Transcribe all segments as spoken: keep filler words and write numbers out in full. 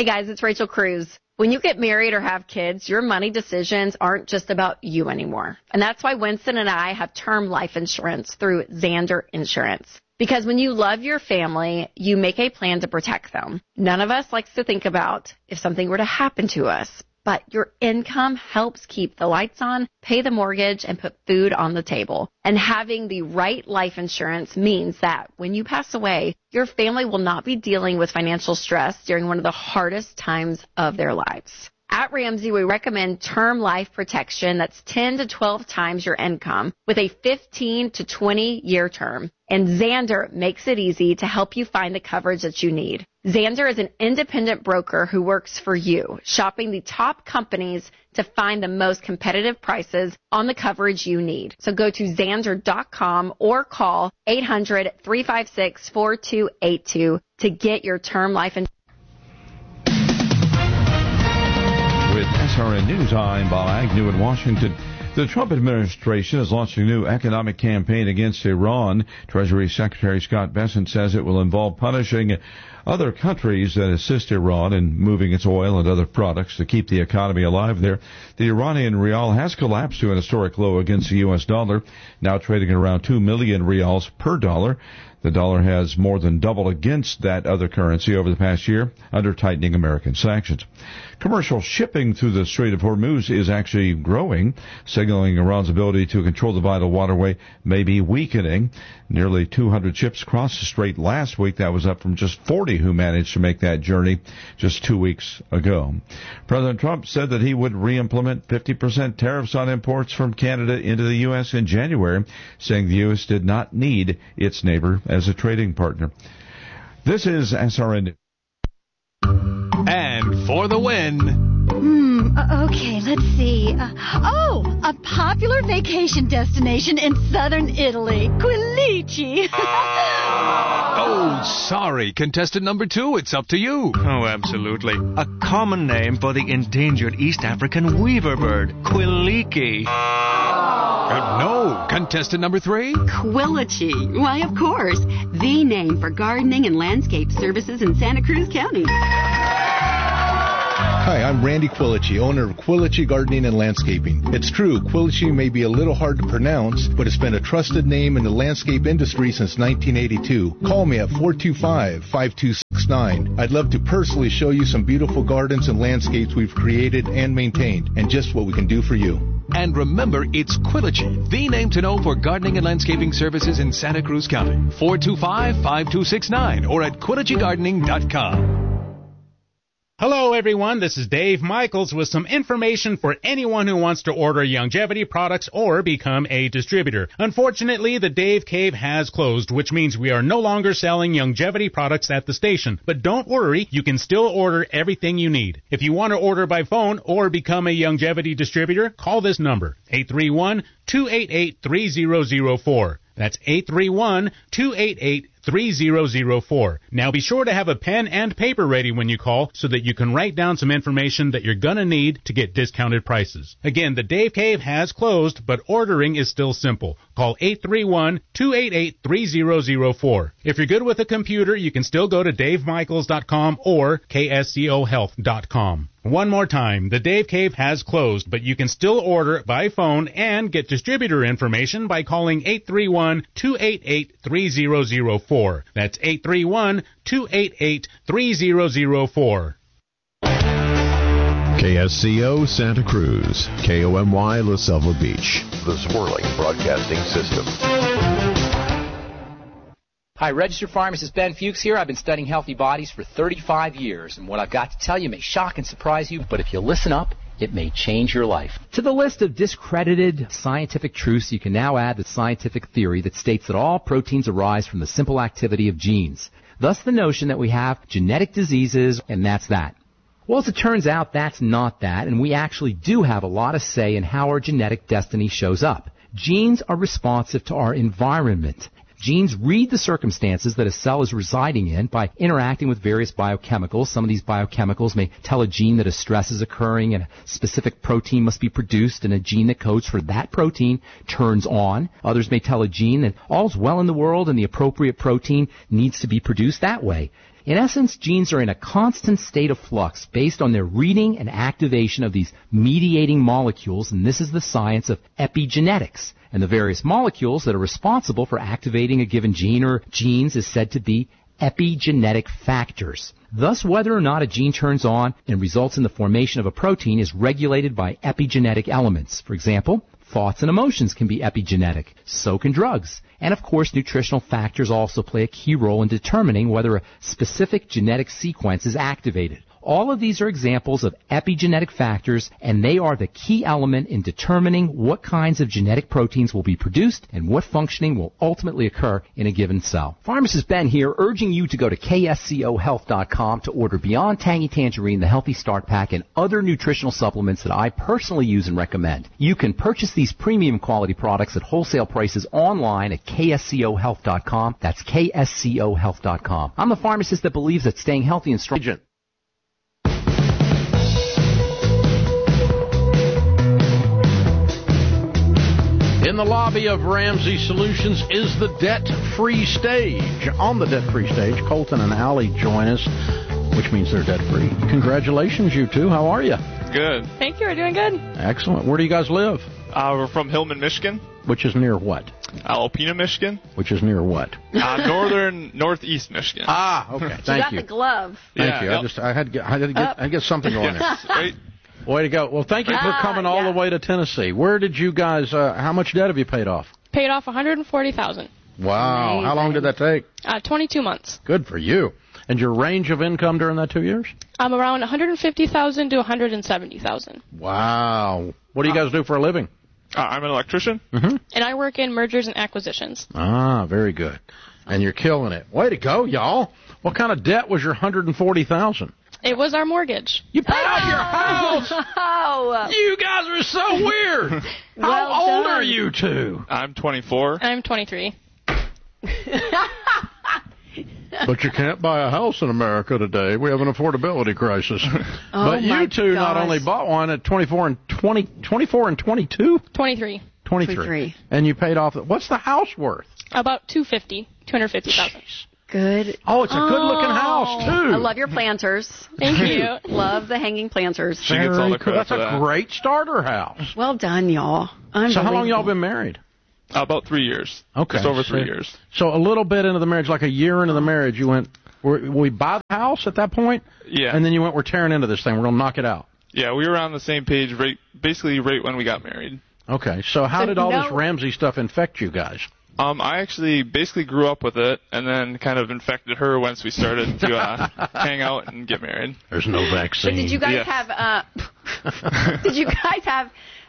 Hey guys, it's Rachel Cruz. When you get married or have kids, your money decisions aren't just about you anymore. And that's why Winston and I have term life insurance through Zander Insurance. Because when you love your family, you make a plan to protect them. None of us likes to think about if something were to happen to us. But your income helps keep the lights on, pay the mortgage, and put food on the table. And having the right life insurance means that when you pass away, your family will not be dealing with financial stress during one of the hardest times of their lives. At Ramsey, we recommend term life protection that's ten to twelve times your income with a fifteen to twenty year term. And Zander makes it easy to help you find the coverage that you need. Zander is an independent broker who works for you, shopping the top companies to find the most competitive prices on the coverage you need. So go to Zander dot com or call eight hundred, three five six, four two eight two to get your term life insurance. With S R N News, I'm Bob Agnew in Washington. The Trump administration is launching a new economic campaign against Iran. Treasury Secretary Scott Bessent says it will involve punishing other countries that assist Iran in moving its oil and other products to keep the economy alive there. The Iranian rial has collapsed to an historic low against the U S dollar, now trading at around two million rials per dollar. The dollar has more than doubled against that other currency over the past year under tightening American sanctions. Commercial shipping through the Strait of Hormuz is actually growing, signaling Iran's ability to control the vital waterway may be weakening. Nearly two hundred ships crossed the strait last week. That was up from just forty who managed to make that journey just two weeks ago. President Trump said that he would re-implement fifty percent tariffs on imports from Canada into the U S in January, saying the U S did not need its neighbor as a trading partner. This is S R N. And for the win. Hmm, uh, okay, let's see. Uh, oh, a popular vacation destination in southern Italy, Quilici. Oh, sorry, contestant number two, it's up to you. Oh, absolutely. A common name for the endangered East African weaver bird, Quiliki. Uh, no, contestant number three. Quilici. Why, of course. The name for gardening and landscape services in Santa Cruz County. Hi, I'm Randy Quilici, owner of Quilici Gardening and Landscaping. It's true, Quilici may be a little hard to pronounce, but it's been a trusted name in the landscape industry since nineteen eighty-two. Call me at four two five, five two six nine. I'd love to personally show you some beautiful gardens and landscapes we've created and maintained, and just what we can do for you. And remember, it's Quilici, the name to know for gardening and landscaping services in Santa Cruz County. four two five, five two six nine or at quilici gardening dot com. Hello, everyone. This is Dave Michaels with some information for anyone who wants to order Youngevity products or become a distributor. Unfortunately, the Dave Cave has closed, which means we are no longer selling Youngevity products at the station. But don't worry, you can still order everything you need. If you want to order by phone or become a Youngevity distributor, call this number, eight three one, two eight eight, three zero zero four. That's eight three one, two eight eight, three zero zero four. Now be sure to have a pen and paper ready when you call so that you can write down some information that you're going to need to get discounted prices. Again, the Dave Cave has closed, but ordering is still simple. Call eight three one, two eight eight, three zero zero four. If you're good with a computer, you can still go to dave michaels dot com or k s c o health dot com. One more time, the Dave Cave has closed, but you can still order by phone and get distributor information by calling eight three one, two eight eight, three zero zero four. That's eight three one, two eight eight, three zero zero four. K S C O Santa Cruz, K O M Y La Selva Beach. The Swirling Broadcasting System. Hi, registered pharmacist Ben Fuchs here. I've been studying healthy bodies for thirty-five years, and what I've got to tell you may shock and surprise you, but if you listen up, it may change your life. To the list of discredited scientific truths, you can now add the scientific theory that states that all proteins arise from the simple activity of genes. Thus the notion that we have genetic diseases, and that's that. Well, as it turns out, that's not that, and we actually do have a lot of say in how our genetic destiny shows up. Genes are responsive to our environment. Genes read the circumstances that a cell is residing in by interacting with various biochemicals. Some of these biochemicals may tell a gene that a stress is occurring and a specific protein must be produced, and a gene that codes for that protein turns on. Others may tell a gene that all's well in the world and the appropriate protein needs to be produced that way. In essence, genes are in a constant state of flux based on their reading and activation of these mediating molecules, and this is the science of epigenetics. And the various molecules that are responsible for activating a given gene or genes is said to be epigenetic factors. Thus, whether or not a gene turns on and results in the formation of a protein is regulated by epigenetic elements. For example, thoughts and emotions can be epigenetic. So can drugs. And of course, nutritional factors also play a key role in determining whether a specific genetic sequence is activated. All of these are examples of epigenetic factors, and they are the key element in determining what kinds of genetic proteins will be produced and what functioning will ultimately occur in a given cell. Pharmacist Ben here, urging you to go to K S C O health dot com to order Beyond Tangy Tangerine, the Healthy Start Pack, and other nutritional supplements that I personally use and recommend. You can purchase these premium quality products at wholesale prices online at K S C O health dot com. That's K S C O health dot com. I'm the pharmacist that believes that staying healthy and strong... In the lobby of Ramsey Solutions is the debt-free stage. On the debt-free stage, Colton and Allie join us, which means they're debt-free. Congratulations, you two. How are you? Good. Thank you. We're doing good. Excellent. Where do you guys live? Uh, we're from Hillman, Michigan. Which is near what? Alpena, Michigan. Which is near what? Uh, northern, northeast Michigan. Ah, okay. Thank you. You got the glove. Thank yeah, you. yep. I just I had to get, I had to get, I had to get something going yes, there. right. Way to go. Well, thank you for Ah, coming all yeah. the way to Tennessee. Where did you guys, uh, how much debt have you paid off? Paid off one hundred forty thousand dollars. Wow. Amazing. How long did that take? Uh, twenty-two months. Good for you. And your range of income during that two years? I'm around one hundred fifty thousand dollars to one hundred seventy thousand dollars. Wow. What do you guys do for a living? Uh, I'm an electrician. Mm-hmm. And I work in mergers and acquisitions. Ah, very good. And you're killing it. Way to go, y'all. What kind of debt was your one hundred forty thousand dollars? It was our mortgage. You paid off your house? Oh. You guys are so weird. How Well old done. are you two? I'm twenty-four. And I'm twenty-three. But you can't buy a house in America today. We have an affordability crisis. Oh, but my you two not gosh. only bought one at twenty-four and twenty, twenty-four and twenty-two? twenty-three. twenty-three. twenty-three. And you paid off, what's the house worth? About two hundred fifty thousand dollars. two hundred fifty thousand dollars. Good. Oh, it's a good-looking Oh. house, too. I love your planters. Thank you. Love the hanging planters. She gets all the Very cool. credit That's for a that. great starter house. Well done, y'all. So how long y'all Unbelievable. been married? About three years. Okay. Just over so, three years. So a little bit into the marriage, like a year into the marriage, you went, "Will we buy the house at that point?" Yeah. And then you went, "We're tearing into this thing. We're going to knock it out." Yeah, we were on the same page right, basically right when we got married. Okay. So how So did all no- this Ramsey stuff infect you guys? Um, I actually basically grew up with it and then kind of infected her once we started to uh, hang out and get married. There's no vaccine. But did you guys Yeah. have uh did you guys have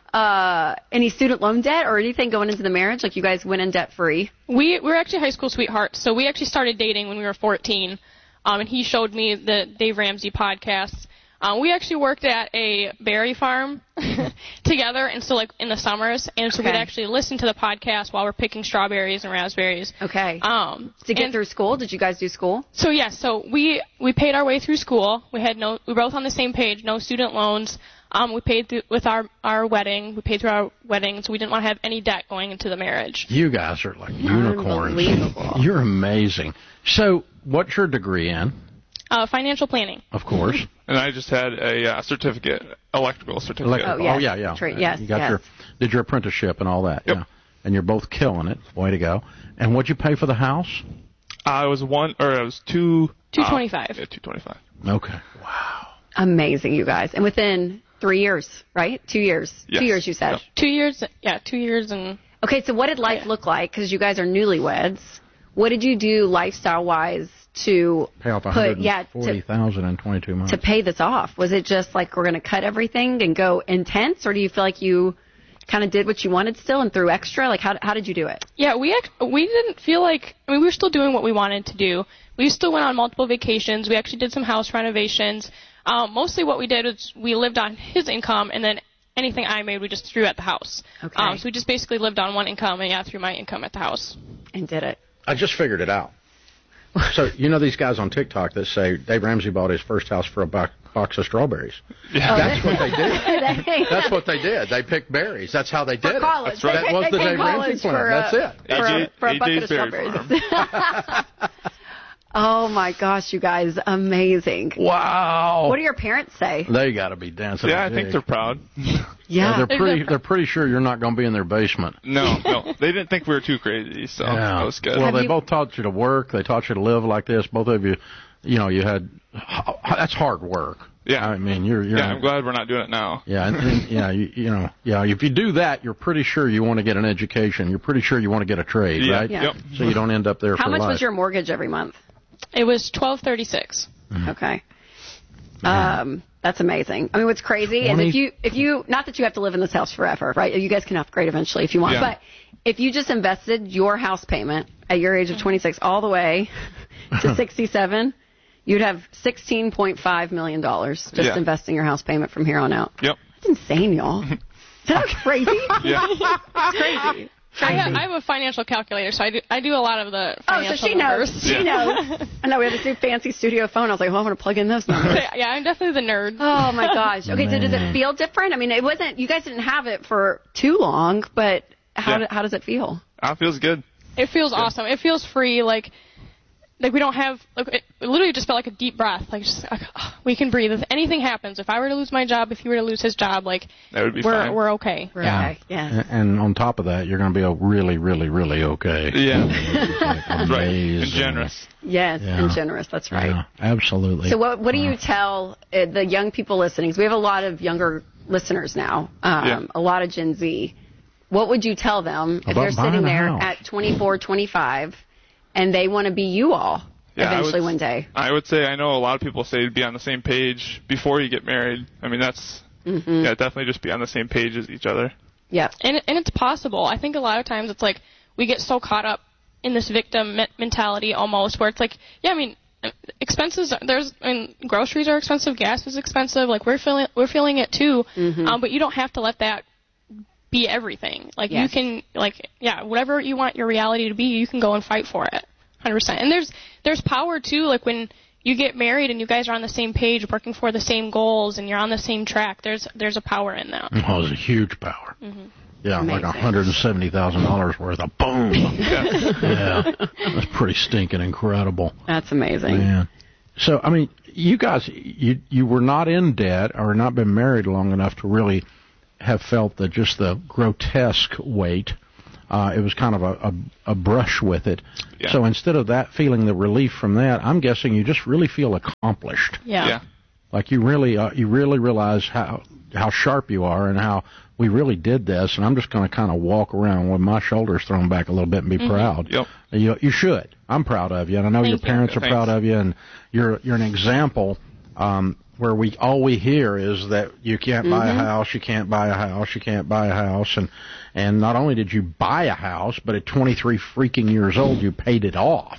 uh any student loan debt or anything going into the marriage? Like you guys went in debt free? We, we were actually high school sweethearts, so we actually started dating when we were fourteen, um, and he showed me the Dave Ramsey podcast. Um, we actually worked at a berry farm together, and so like in the summers, and so Okay. we'd actually listen to the podcast while we're picking strawberries and raspberries. Okay. Um, to get and- through school, did you guys do school? So yes, so we we paid our way through school. We had no, we were both on the same page, no student loans. Um, we paid through with our our wedding. We paid through our wedding, so we didn't want to have any debt going into the marriage. You guys are like unicorns. Unbelievable. You're amazing. So what's your degree in? Uh, financial planning. Of course. And I just had a uh, certificate, electrical certificate. Elect- Oh, yes. oh yeah, yeah. Tra- yes, You got yes. your did your apprenticeship and all that. Yep. Yeah. And you're both killing it. Way to go. And what'd you pay for the house? I was one, or I was two. Two twenty-five. Uh, yeah, two twenty-five. Okay. Wow. Amazing, you guys. And within three years, right? Two years. Yes. Two years, you said. Yep. Two years, yeah, two years and. Okay, so what did life Yeah. look like? Because you guys are newlyweds. What did you do lifestyle-wise to Pay off put, yeah, forty to, thousand in twenty-two months. to pay this off? Was it just like we're going to cut everything and go intense, or do you feel like you kind of did what you wanted still and threw extra? Like, how how did you do it? Yeah, we act- we didn't feel like, I mean, we were still doing what we wanted to do. We still went on multiple vacations. We actually did some house renovations. Um, mostly what we did was we lived on his income, and then anything I made we just threw at the house. Okay. Um, so we just basically lived on one income, and yeah, threw my income at the house. And did it. I just figured it out. So, you know these guys on TikTok that say Dave Ramsey bought his first house for a bo- box of strawberries? Yeah. That's what they did. That's what they did. They picked berries. That's how they did For it. college. That's right. They That was pay- the they pay Dave Ramsey college plan. for, That's uh, it. For, a, A J for a A bucket of J's Berry strawberries. Oh, my gosh, you guys. Amazing. Wow. What do your parents say? They got to be dancing. Yeah, I think they're proud. Yeah. yeah they're pretty They're pretty sure you're not going to be in their basement. No, no. They didn't think we were too crazy, so yeah. that was good. Well, Have they you... both taught you to work. They taught you to live like this. Both of you, you know, you had, that's hard work. Yeah. I mean, you're, you're yeah, I'm glad we're not doing it now. Yeah, and, and, yeah, you, you know, yeah. If you do that, you're pretty sure you want to get an education. You're pretty sure you want to get a trade, yeah. right? Yeah. Yep. So you don't end up there How for much life. was your mortgage every month? It was twelve thirty-six. Mm-hmm. Okay. Um, that's amazing. I mean, what's crazy is if you, if you, not that you have to live in this house forever, right? You guys can upgrade eventually if you want, Yeah. but if you just invested your house payment at your age of twenty-six all the way to sixty-seven, you'd have sixteen point five million dollars just Yeah. investing your house payment from here on out. Yep. That's insane, y'all. Is that crazy? Yeah. It's crazy. I have, I have a financial calculator, so I do I do a lot of the Oh, financial so she numbers. knows. She knows. I know we have this new fancy studio phone. I was like, well, I'm going to plug in those numbers. Yeah, I'm definitely the nerd. Oh, my gosh. Okay, so does it feel different? I mean, it wasn't, you guys didn't have it for too long, but how, Yeah. do, how does it feel? Ah, feels good. It feels awesome. It feels free. Like, like we don't have. Like, it, it literally just felt like a deep breath. Like, just like, oh, we can breathe. If anything happens, if I were to lose my job, if he were to lose his job, like that would be we're fine. we're okay. We're yeah. okay. Yes. And, and on top of that, you're going to be a really, really, really okay. Yeah. Like right. amazing. And generous. Yes, Yeah. and generous. That's right. Yeah, absolutely. So what what do you tell uh, the young people listening? 'Cause we have a lot of younger listeners now, um, Yeah. a lot of Gen Z. What would you tell them if About they're sitting buying a there house. at twenty-four, twenty-five, and they want to be you all Yeah, I eventually would- one day? I would say I know a lot of people say to be on the same page before you get married. I mean, that's, Mm-hmm. yeah, definitely just be on the same page as each other. Yeah. And and it's possible. I think a lot of times it's like we get so caught up in this victim me- mentality almost, where it's like, yeah, I mean, expenses. There's, I mean, groceries are expensive, gas is expensive. Like we're feeling we're feeling it too. Mm-hmm. Um, but you don't have to let that be everything. Like Yes. you can, like, yeah, whatever you want your reality to be, you can go and fight for it, one hundred percent. And there's there's power too. Like when you get married and you guys are on the same page, working for the same goals, and you're on the same track. There's there's a power in that. Oh, it's a huge power. Mm-hmm. Yeah, Amazing. like one hundred seventy thousand dollars worth of boom. yeah, that's pretty stinking incredible. That's amazing. Man. So, I mean, you guys, you you were not in debt or not been married long enough to really have felt the just the grotesque weight. Uh, it was kind of a, a, a brush with it. Yeah. So instead of that feeling the relief from that, I'm guessing you just really feel accomplished. Yeah. Yeah. Like you really, uh, you really realize how how sharp you are and how we really did this. And I'm just going to kind of walk around with my shoulders thrown back a little bit and be Mm-hmm. proud. Yep. You you should. I'm proud of you, and I know Thank your you. parents are Thanks. proud of you, and you're you're an example. Um, where we all we hear is that you can't buy a house, you can't buy a house, you can't buy a house, and and not only did you buy a house, but at twenty-three freaking years old, you paid it off.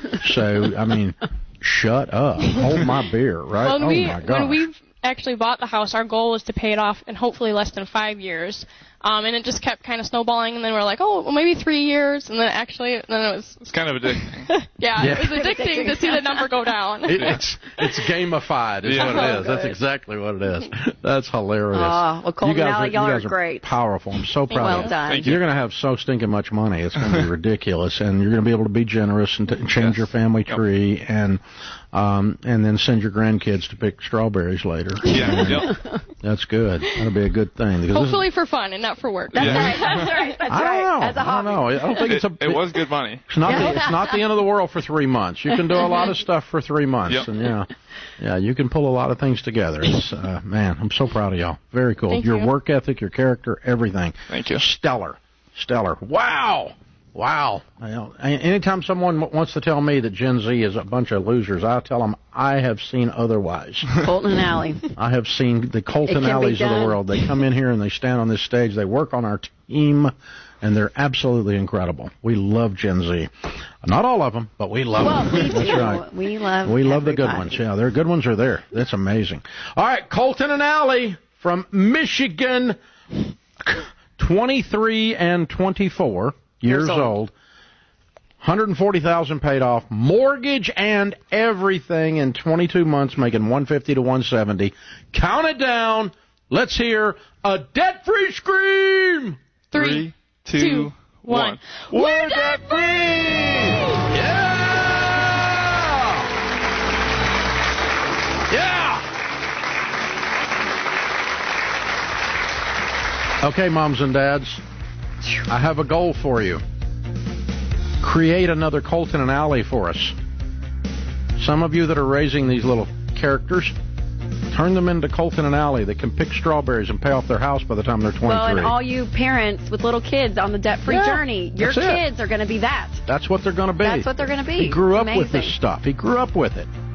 So I mean, shut up, hold my beer, right? Well, when oh we my gosh. when we actually bought the house, our goal was to pay it off in hopefully less than five years. Um, and it just kept kind of snowballing, and then we're like, oh, well, maybe three years, and then actually, then it was, It's kind of addicting. yeah, Yeah. it was addicting to see the number go down. It, it's it's gamified, is Yeah. what it is. That's Good. exactly what it is. That's hilarious. Oh, well, Colton you guys and Allie, are, y'all you are guys great. Powerful. I'm so proud Well of you. done. Thank you. You're going to have so stinking much money. It's going to be ridiculous, and you're going to be able to be generous and, t- and change Yes. your family Yep. tree, and um, and then send your grandkids to pick strawberries later. Yeah. And Yep. That's good. That'll be a good thing. because this is- Hopefully for fun and not for work. That's Yeah. right. That's right. That's I don't right. know. As a I hobby. don't know. I don't think it's It, a. it was good money. It's not the it's not the end of the world for three months. You can do a lot of stuff for three months, Yep. and yeah, yeah, you can pull a lot of things together. It's uh, man, I'm so proud of y'all. Very cool. Thank your you. work ethic, your character, everything. Thank you. Stellar, stellar. Wow, wow. Well, a- anytime someone w- wants to tell me that Gen Z is a bunch of losers, I tell them I have seen otherwise. Colton and Allie. I have seen the It Colton can be Alleys of the done. world. They come in here and they stand on this stage. They work on our team, and they're absolutely incredible. We love Gen Z. Not all of them, but we love Well, them. we do. That's right. We love We love the good everybody. ones. Yeah, their good ones are there. That's amazing. All right, Colton and Allie from Michigan, twenty-three and twenty-four years, Years old. old. one hundred forty thousand dollars paid off, mortgage and everything in twenty-two months, making one hundred fifty to one hundred seventy. Count it down. Let's hear a debt-free scream. Three, two, two, one. We're debt-free. Yeah. Okay, moms and dads, I have a goal for you. Create another Colton and Allie for us. Some of you that are raising these little characters, turn them into Colton and Allie that can pick strawberries and pay off their house by the time they're twenty-three. Well, and all you parents with little kids on the debt-free yeah, journey, your kids are going to be that. That's what they're going to be. That's what they're going to be. He grew it's up amazing. with this stuff. He grew up with it.